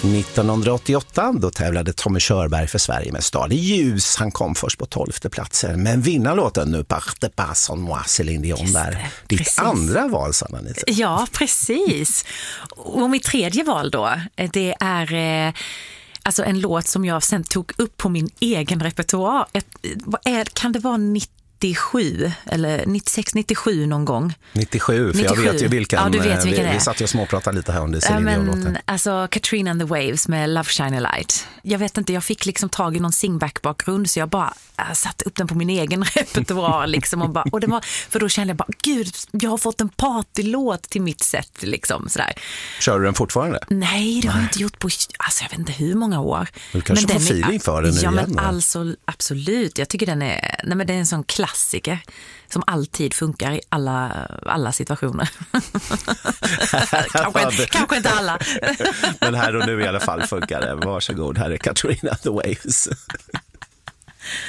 1988 då tävlade Tommy Körberg för Sverige med Stad i ljus. Han kom först på 12:e platsen. Men vinnarlåten nu Parte pas en moi, Céline Dion där. Ditt precis. andra val, Sanna Nisse. Ja, precis. Och mitt tredje val då, det är alltså en låt som jag sen tog upp på min egen repertoar. Kan det vara 97 eller 96-97 någon gång? 97, för 97. Jag vet ju vilken. Ja, du vet vilken det är. Vi satt ju och småpratade lite här om det, Céline Dion-låten. Alltså Katrina and the Waves med Love Shine a Light. Jag vet inte, jag fick liksom tag i någon singback-bakgrund så jag bara satte upp den på min egen repertoar liksom och det var, för då kände jag bara, gud, jag har fått en partylåt till mitt sätt liksom sådär. Kör du den fortfarande? Nej, det har jag inte gjort på, alltså jag vet inte hur många år. Du kanske får feeling för den nu igen. Ja, men alltså absolut. Jag tycker det är en sån klassiker som alltid funkar i alla situationer. kanske inte alla. Men här och nu i alla fall funkar det. Varsågod, här är Katrina the Waves.